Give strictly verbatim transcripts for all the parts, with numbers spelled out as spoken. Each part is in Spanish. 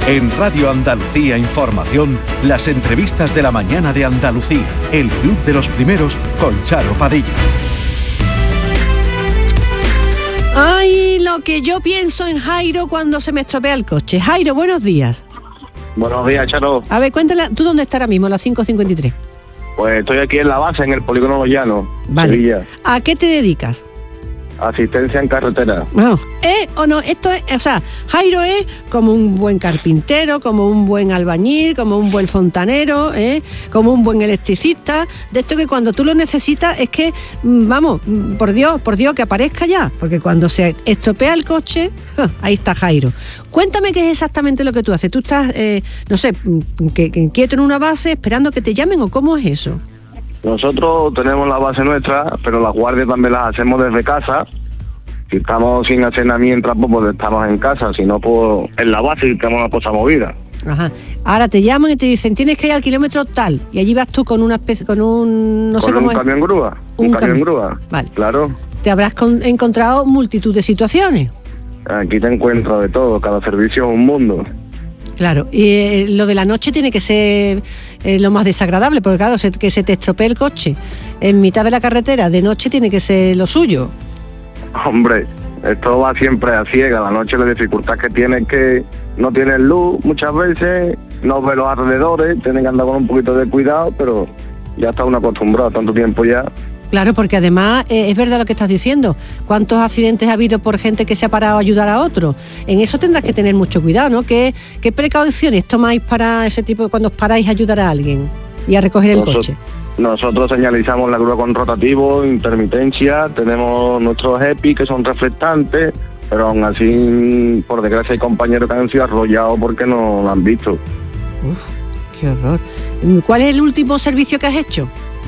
En Radio Andalucía Información, las entrevistas de la mañana de Andalucía. El Club de los Primeros con Charo Padilla. Ay, lo que yo pienso en Jairo cuando se me estropea el coche. Jairo, buenos días. Buenos días, Charo. A ver, cuéntale, ¿tú dónde estás ahora mismo, a las cinco cincuenta y tres? Pues estoy aquí en la base, en el Polígono Los Llanos, Vale. Sevilla. ¿A qué te dedicas? Asistencia en carretera. Vamos, ¿eh o no? Esto es, o sea, Jairo es como un buen carpintero, como un buen albañil, como un buen fontanero, ¿eh? Como un buen electricista, de esto que cuando tú lo necesitas es que, vamos, por Dios, por Dios, que aparezca ya, porque cuando se estropea el coche, ahí está Jairo. Cuéntame qué es exactamente lo que tú haces. Tú estás, eh, no sé, que, que quieto en una base esperando que te llamen, ¿o cómo es eso? Nosotros tenemos la base nuestra, pero las guardias también las hacemos desde casa. Si estamos sin hacer nada mientras, pues, pues estamos en casa, si no, pues en la base y tenemos una cosa movida. Ajá. Ahora te llaman y te dicen, tienes que ir al kilómetro tal, y allí vas tú con una especie, con un, no sé cómo es. ¿Con un camión grúa? Un, un cam... camión grúa. Vale. Claro. Te habrás con... encontrado multitud de situaciones. Aquí te encuentro de todo, cada servicio es un mundo. Claro, y eh, lo de la noche tiene que ser eh, lo más desagradable, porque claro, se, que se te estropee el coche en mitad de la carretera, de noche tiene que ser lo suyo. Hombre, esto va siempre a ciega. La noche la dificultad que tiene es que no tienes luz muchas veces, no ves los alrededores, tienen que andar con un poquito de cuidado, pero ya está uno acostumbrado tanto tiempo ya. Claro, porque además eh, es verdad lo que estás diciendo. ¿Cuántos accidentes ha habido por gente que se ha parado a ayudar a otro? En eso tendrás que tener mucho cuidado, ¿no? ¿Qué, qué precauciones tomáis para ese tipo de cuando os paráis a ayudar a alguien y a recoger el Nosotros, coche? Nosotros señalizamos la grúa con rotativo, intermitencia, tenemos nuestros E P I que son reflectantes, pero aún así, por desgracia, hay compañeros que han sido arrollados porque no lo han visto. Uf, qué horror. ¿Cuál es el último servicio que has hecho?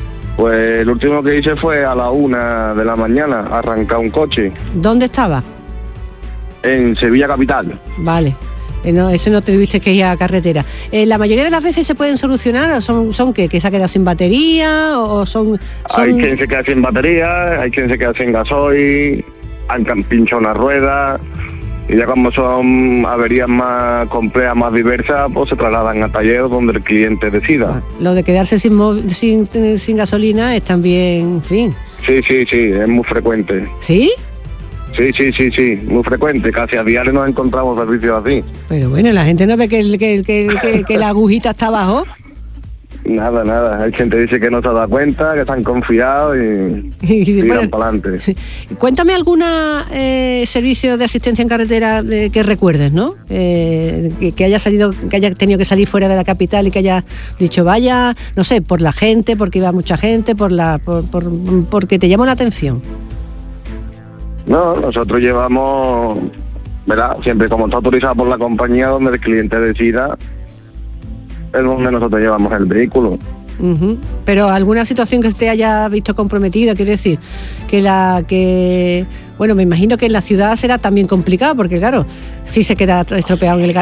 Pues el último que hice fue a la una de la mañana, arrancar un coche. ¿Dónde estaba? En Sevilla capital. Vale. Eh, no, ese no te tuviste que ir a carretera. Eh, ¿La mayoría de las veces se pueden solucionar o son, son qué? ¿Que se ha quedado sin batería o son, son...? Hay quien se queda sin batería, hay quien se queda sin gasoil, han pinchado una rueda, y ya como son averías más complejas, más diversas, pues se trasladan a talleres donde el cliente decida. Lo de quedarse sin, sin, sin gasolina es también, en fin... Sí, sí, sí, es muy frecuente. ¿Sí? Sí, sí, sí, sí, muy frecuente. Casi a diario nos encontramos servicios así. Pero bueno, la gente no ve que, el, que, que, que, que la agujita está abajo. Nada, nada. Hay gente que dice que no se da cuenta, que están confiados y, y tiran bueno, para adelante. Cuéntame alguna eh, servicio de asistencia en carretera eh, que recuerdes, ¿no? Eh, que, que haya salido, que haya tenido que salir fuera de la capital y que haya dicho, vaya, no sé, por la gente, porque iba mucha gente, por la, por, por, porque te llamó la atención. No, nosotros llevamos, ¿verdad? Siempre como está autorizado por la compañía, donde el cliente decida, es donde nosotros llevamos el vehículo. Uh-huh. Pero alguna situación que te haya visto comprometido, quiero decir, que la que, bueno, me imagino que en la ciudad será también complicado, porque claro, si se queda estropeado en el garaje.